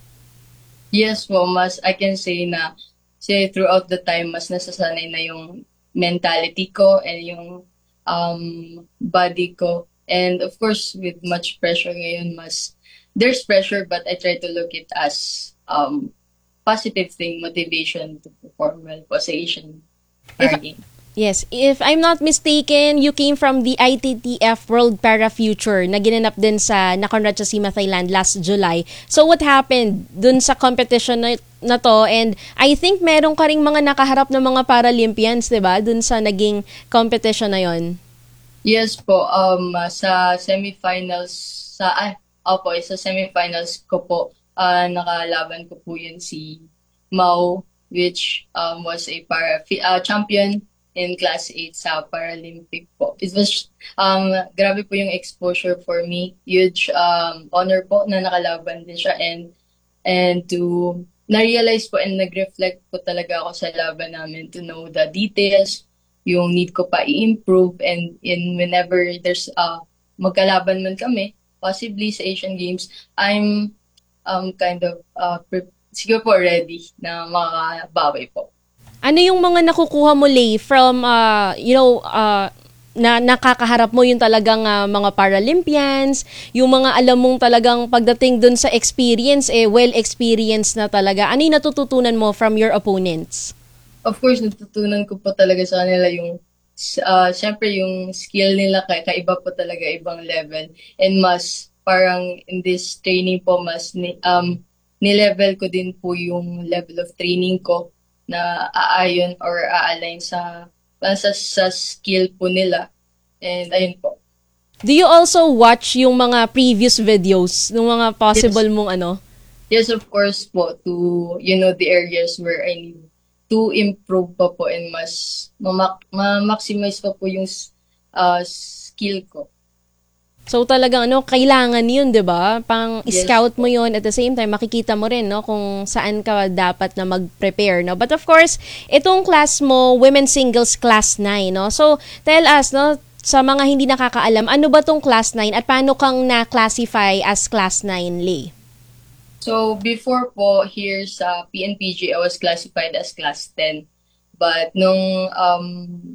S23: Yes po, mas I can say na say throughout the time, mas nasasanay na yung mentality ko and yung um, body ko. And of course, with much pressure ngayon, mas there's pressure, but I try to look it as um positive thing, motivation to perform well po sa Asian Para Games.
S4: Yes, if I'm not mistaken, you came from the I T T F World Para Future na ginanap din sa Nakhon Ratchasima, Thailand last July. So what happened dun sa competition na, na to? And I think meron ka ring mga nakaharap na mga Paralympians, di ba? Dun sa naging competition na yon.
S23: Yes po, um sa semifinals, sa ah, Opo, sa semifinals ko po, uh, nakalaban ko po yun si Mao, which um, was a para uh, champion in class eight sa Paralympic po. It was, um, grabe po yung exposure for me. Huge um, honor po na nakalaban din siya and and to na-realize po and nag-reflect po talaga ako sa laban namin to know the details, yung need ko pa i-improve and in whenever there's uh, magkalaban man kami, possibly sa Asian Games, I'm um, kind of uh, pre- siguro po ready na makabawi po.
S4: Ano yung mga nakukuha mo, Lay, from, uh, you know, uh, na nakakaharap mo yung talagang uh, mga Paralympians, yung mga alam mong talagang pagdating dun sa experience, eh, well-experienced na talaga. Ano yung natututunan mo from your opponents?
S23: Of course, natutunan ko po talaga sa kanila yung Uh, syempre yung skill nila kay kaiba po talaga, ibang level, and mas parang in this training po mas ni, um ni-level ko din po yung level of training ko na aayon or aalign sa sa, sa skill po nila, and ayun po.
S4: Do you also watch yung mga previous videos ng mga possible
S23: yes.
S4: mong ano?
S23: Yes, of course po, to you know the areas where I need to improve pa po and mas ma-maximize pa po yung uh, skill ko.
S4: So talagang ano, kailangan yun, 'di ba? Pang
S23: yes,
S4: scout mo yun, at the same time makikita mo rin no kung saan ka dapat na mag-prepare, no. But of course, itong class mo, women's singles class nine, no. So tell us, no, sa mga hindi nakakaalam, ano ba tong class nine at paano kang na-classify as class nine, Lay?
S23: So, before po, here sa P N P G, I was classified as class ten. But nung um,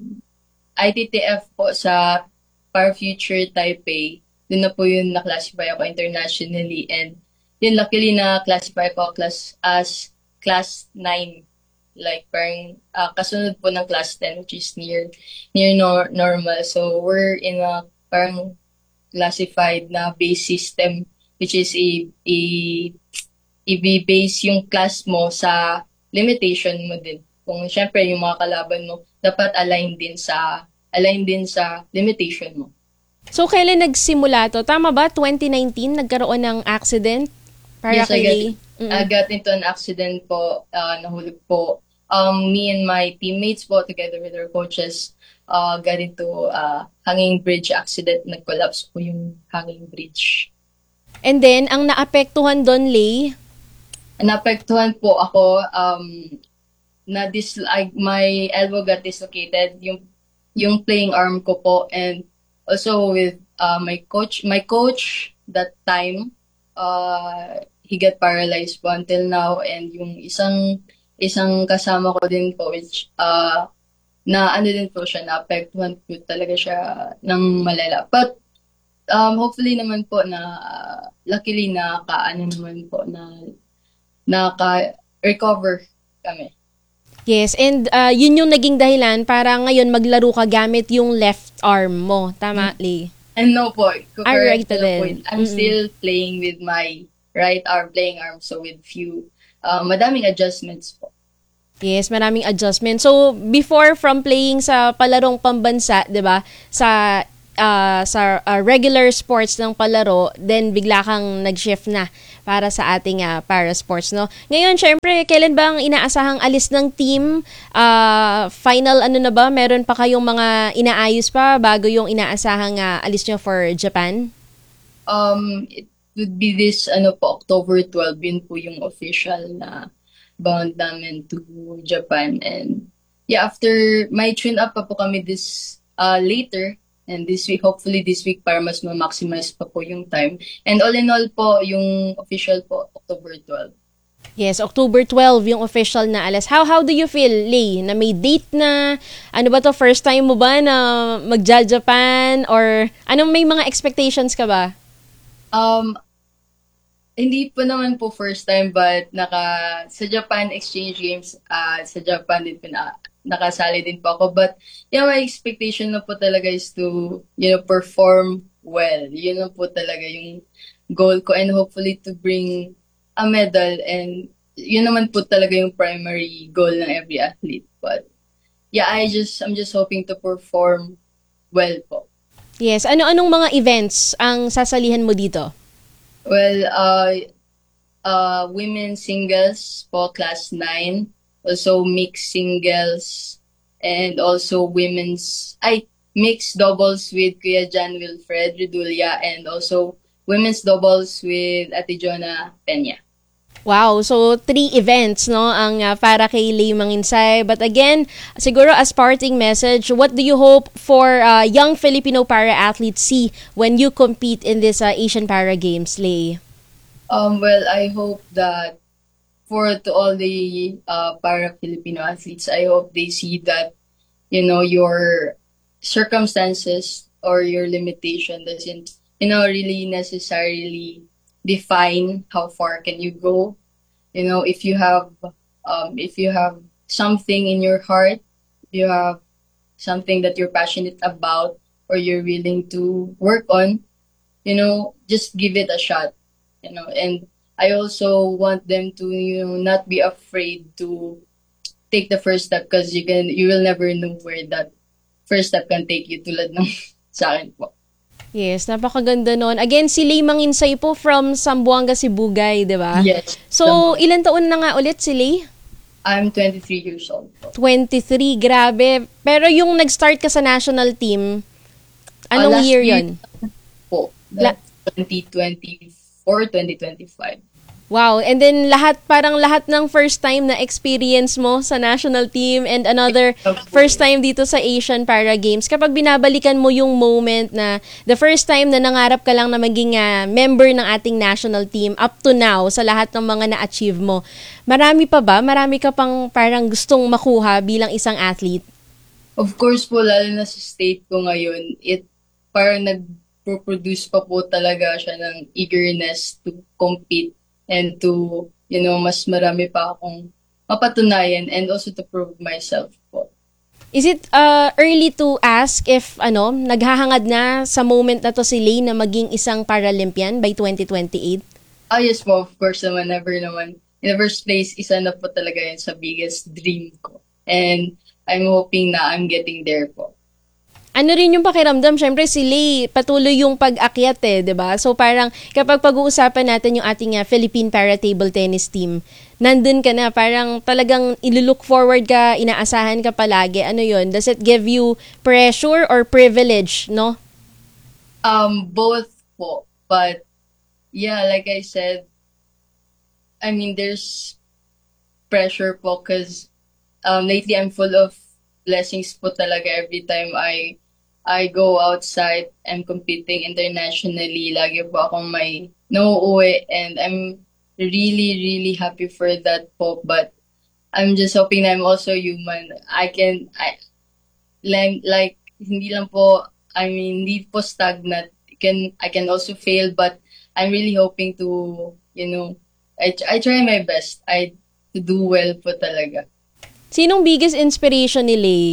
S23: I T T F po sa Para Future Taipei, dun na po yun na-classify ako internationally. And yun, luckily na-classify ko class, as class nine. Like, parang uh, kasunod po ng class ten, which is near near nor- normal. So, we're in a parang classified na base system, which is a, a i-base yung class mo sa limitation mo din. Kung syempre yung mga kalaban mo dapat align din sa align din sa limitation mo.
S4: So kailan nagsimula to? Tama ba? twenty nineteen nagkaroon ng accident para
S23: yes,
S4: kay Lay?
S23: Mm-hmm. I got into an accident po, uh, nahulog po. Um, me and my teammates po together with our coaches uh, got into uh, hanging bridge accident. Nag-collapse po yung hanging bridge.
S4: And then, ang naapektuhan doon, Lay?
S23: Naapektuhan po ako, um, na dis I, my elbow got dislocated, yung yung playing arm ko po, and also with uh, my coach, my coach that time, uh, he got paralyzed po until now, and yung isang isang kasama ko din po, which uh, na ano din po siya, na-apektuhan po talaga siya ng malala. But um, hopefully naman po na uh, luckily na kaano naman po na naka-recover kami.
S4: Yes, and uh, yun yung naging dahilan para ngayon maglaro ka gamit yung left arm mo. Tama,
S23: Mm.
S4: Lee?
S23: And no po,
S4: Ah, right
S23: correct
S4: to
S23: na
S4: din.
S23: po yun. I'm
S4: Mm-mm.
S23: still playing with my right arm, playing arm, so with few, uh, madaming adjustments po.
S4: Yes, maraming adjustment. So, before from playing sa palarong pambansa, 'di ba? Sa ah, sa ah, regular sports ng palaro, then bigla kang nag-shift na para sa ating ah, para sports, no? Ngayon, syempre, kailan ba ang inaasahang alis ng team? Ah, final ano na ba? Meron pa kayong mga inaayos pa bago yung inaasahang ah, alis nyo for Japan?
S23: Um, it would be this, ano po, October twelfth, yun po yung official na bound namin to Japan. And yeah, after, may tune up pa po kami this uh, later, and this week, hopefully this week, para mas ma-maximize pa po yung time. And all in all po, yung official po, October twelfth.
S4: Yes, October twelfth yung official na alas. How how do you feel, Lay? Na may date na? Ano ba to? First time mo ba na magja-Japan? Or anong may mga expectations ka ba?
S23: Um, hindi po naman po first time, but naka sa Japan Exchange Games, uh, sa Japan din po na, nakasali din po ako. But yeah, my expectation na po talaga is to, you know, perform well. Yun na po talaga yung goal ko, and hopefully to bring a medal, and yun naman po talaga yung primary goal ng every athlete. But yeah, I just I'm just hoping to perform well po.
S4: Yes, ano-anong mga events ang sasalihan mo dito?
S23: Well, uh, uh, women's singles po, class nine. Also mixed singles. And also women's, ay, mixed doubles with Kuya Jan Wilfred Redulia. And also women's doubles with Ate Jonah Peña.
S4: Wow, so three events no ang uh, para kay Lay Manginsay. But again, siguro as parting message, what do you hope for uh, young Filipino para-athletes see when you compete in this uh, Asian Para Games, Lay?
S23: Um, well, I hope that for to all the uh, para-Filipino athletes, I hope they see that, you know, your circumstances or your limitation doesn't, you know, really necessarily define how far can you go. You know, if you have um if you have something in your heart, if you have something that you're passionate about or you're willing to work on, you know, just give it a shot. You know, and I also want them to, you know, not be afraid to take the first step, because you can you will never know where that first step can take you, tulad ng sa akin po.
S4: Yes, napakaganda nun. Again, si Lay Manginsay po from Zamboanga, Sibugay, di ba?
S23: Yes.
S4: So, ilan taon na nga ulit si Lay?
S23: I'm twenty-three years old po.
S4: twenty-three, grabe. Pero yung nag-start ka sa national team, anong
S23: Uh, last
S4: year
S23: year
S4: yun?
S23: Po.
S4: La-
S23: twenty twenty-four, twenty twenty-five.
S4: Wow, and then lahat, parang lahat ng first time na experience mo sa national team and another first time dito sa Asian Para Games. Kapag binabalikan mo yung moment na the first time na nangarap ka lang na maging uh, member ng ating national team up to now sa lahat ng mga na-achieve mo, marami pa ba? Marami ka pang parang gustong makuha bilang isang athlete?
S23: Of course po, lalo na sa state ko ngayon, it parang nag-produce pa po talaga siya ng eagerness to compete and to, you know, mas marami pa akong mapatunayan and also to prove myself po.
S4: Is it uh, early to ask if ano naghahangad na sa moment na to si Lay na maging isang Paralympian by twenty twenty-eight?
S23: Ah, yes po, of course naman, never naman. In the first place, isa na po talaga yun sa biggest dream ko. And I'm hoping na I'm getting there po.
S4: Ano rin yung pakiramdam? Siyempre si Lay, patuloy yung pag-akyat eh, 'di ba? So parang kapag pag-uusapan natin yung ating uh, Philippine Para Table Tennis team, nandun ka na, parang talagang ilulook forward ka, inaasahan ka palagi. Ano yun? Does it give you pressure or privilege, no?
S23: Um, both po. But yeah, like I said, I mean, there's pressure po because um, lately I'm full of blessings po talaga every time I I go outside and competing internationally. Lagi po akong may nauuwi, and I'm really, really happy for that po. But I'm just hoping na I'm also human. I can, I, like, like hindi lang po, I mean, hindi po stagnant. I can, I can also fail, but I'm really hoping to, you know, I, I try my best. I to do well po talaga.
S4: Sinong biggest inspiration ni Lay?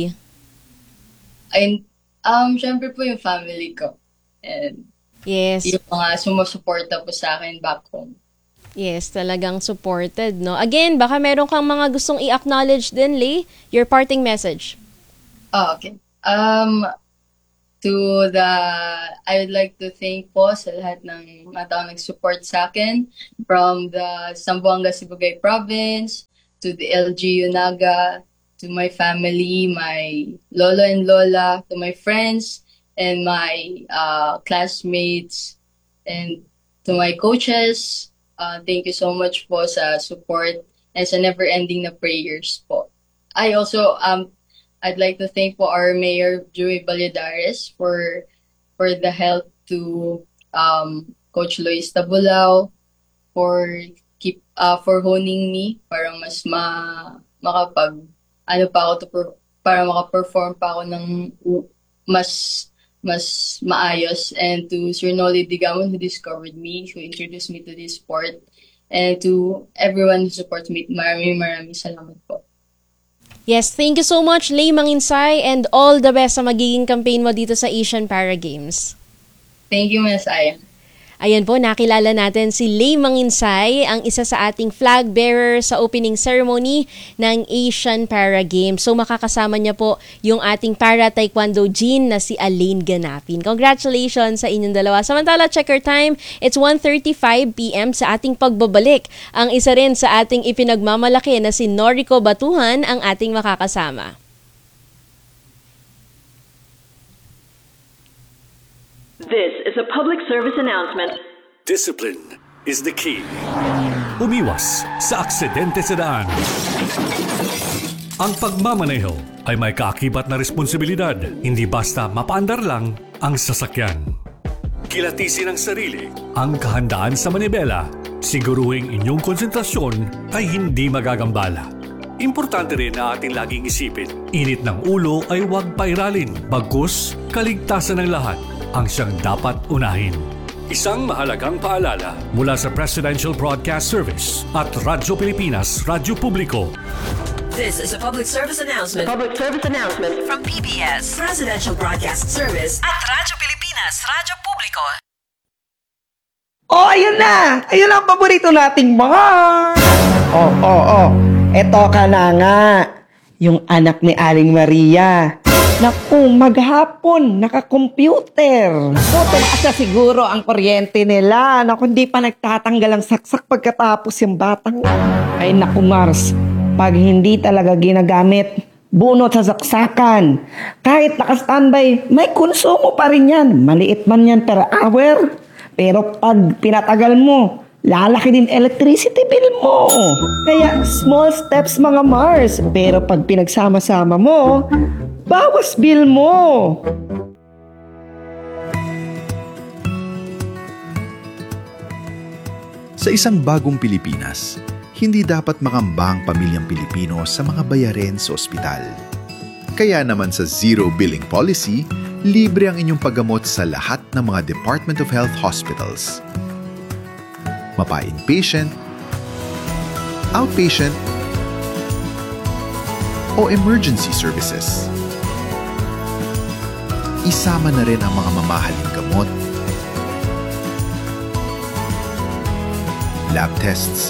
S23: And, um, syempre po yung family ko. And,
S4: yes.
S23: Yung mga sumusuporta po sa akin back home.
S4: Yes, talagang supported, no? Again, baka meron kang mga gustong i-acknowledge din, Lay? Your parting message.
S23: Oh, okay. Um, to the, I would like to thank po sa lahat ng mga taong nag-support sa akin from the Zamboanga Sibugay Province to the L G U Naga, to my family, my lolo and lola, to my friends and my uh, classmates, and to my coaches. Uh, thank you so much po sa support and sa never-ending na prayers po. I also, um, I'd like to thank po our Mayor, Joey Valladares, for for the help to um, Coach Luis Tabulao, for keep uh, for honing me para mas ma makapag ano pa ako to per, para maka-perform pa ako ng mas mas maayos, and to Sir Noli Digamon who discovered me, who introduced me to this sport, and to everyone who supports me. Maraming maraming salamat po.
S4: Yes, thank you so much, Lay Manginsay, and all the best sa magiging campaign mo dito sa Asian Para Games.
S23: Thank you, Miss Aya.
S4: Ayan po, nakilala natin si Lay Manginsay, ang isa sa ating flag bearer sa opening ceremony ng Asian Para Games. So makakasama niya po yung ating para taekwondo Jean na si Alaine Ganapin. Congratulations sa inyong dalawa. Samantala, checker time, it's one thirty-five p.m. sa ating pagbabalik. Ang isa rin sa ating ipinagmamalaki na si Noriko Batuhan ang ating makakasama.
S12: This is a public service announcement.
S6: Discipline is the key. Umiwas sa aksidente sa daan. Ang pagmamaneho ay may kaakibat na responsibilidad. Hindi basta mapaandar lang ang sasakyan. Kilatisin ang sarili, ang kahandaan sa manibela. Siguruhing inyong konsentrasyon ay hindi magagambala. Importante rin na ating laging isipin, init ng ulo ay huwag pairalin. Bagkus, kaligtasan ng lahat ang siyang dapat unahin. Isang mahalagang paalala mula sa Presidential Broadcast Service at Radyo Pilipinas, Radyo Publiko.
S12: This is a public service announcement. Public service announcement from P B S, Presidential Broadcast Service at Radyo Pilipinas, Radyo Publiko.
S5: Oh, ayun na! Ayun ang paborito nating mga... Oh, oh, oh. Eto ka na nga. Yung anak ni Aling Maria. Naku, maghapon, naka-computer. Naku, tumaas na siguro ang kuryente nila. Naku, hindi pa nagtatanggal ang saksak pagkatapos yung batang. Ay, naku, Mars. Pag hindi talaga ginagamit, bunot sa saksakan. Kahit naka-standby, may konsumo pa rin yan. Maliit man yan per hour. Pero pag pinatagal mo, lalaki din electricity bill mo. Kaya small steps mga Mars. Pero pag pinagsama-sama mo, bawas bill mo.
S11: Sa isang bagong Pilipinas, hindi dapat makamba ang pamilyang Pilipino sa mga bayarin sa ospital. Kaya naman sa Zero Billing Policy, libre ang inyong paggamot sa lahat ng mga Department of Health hospitals. Mapa-inpatient, outpatient, o emergency services. Isama na rin ang mga mamahaling gamot, lab tests,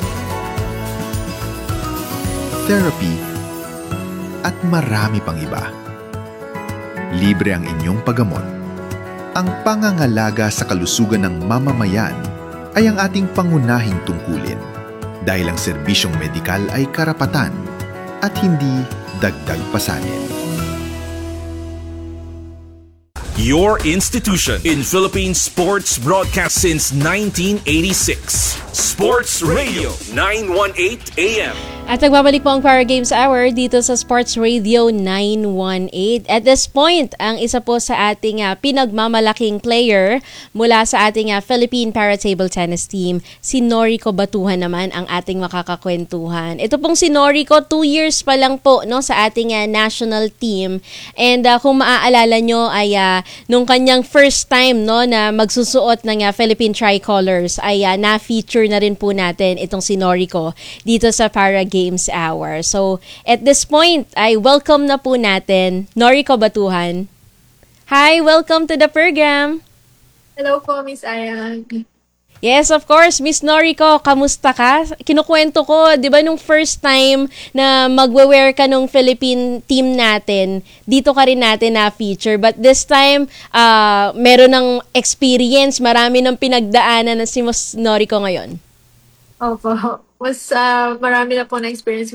S11: therapy, at marami pang iba. Libre ang inyong paggamot. Ang pangangalaga sa kalusugan ng mamamayan ay ang ating pangunahing tungkulin dahil ang serbisyong medikal ay karapatan at hindi dagdag pasanin.
S3: Your institution in Philippine sports broadcast since nineteen eighty-six. Sports Radio nine eighteen A M.
S4: At nagbabalik po ang Para Games Hour dito sa Sports Radio nine one eight. At this point, ang isa po sa ating uh, pinagmamalaking player mula sa ating uh, Philippine Para Table Tennis Team, si Noriko Batuhan naman ang ating makakakwentuhan. Ito pong si Noriko, two years pa lang po no, sa ating uh, national team. And uh, kung maaalala nyo ay uh, nung kanyang first time no, na magsusuot ng uh, Philippine Tricolors ay uh, na-feature na rin po natin itong si Noriko dito sa Para Games Hour. So, at this point, ay welcome na po natin Noriko Batuhan. Hi, welcome to the program.
S15: Hello po, Miss Ayan.
S4: Yes, of course, Miss Noriko, kamusta ka? Kinukwento ko, di ba nung first time na magwe-wear ka nung Philippine team natin, dito ka rin natin na-feature. But this time, uh, meron ng experience, marami ng pinagdaanan na si Miss Noriko ngayon.
S15: Opo. Mas uh, marami na po na experience